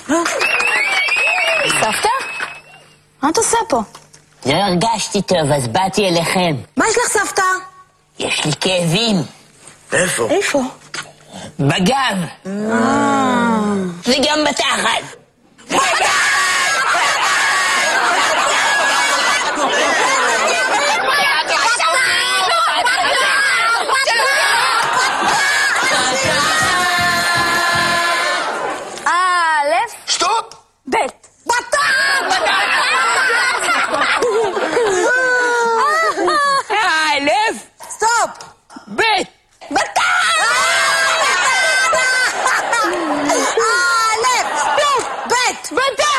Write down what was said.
סבתא? מה את עושה פה? לא הרגשתי טוב, אז באתי אליכם. מה יש לך, סבתא? יש לי כאבים. איפה? איפה? בגב. וגם בתחת. א', סטופ! ב'. א', סטופ! ב'. א', סטופ, ב'.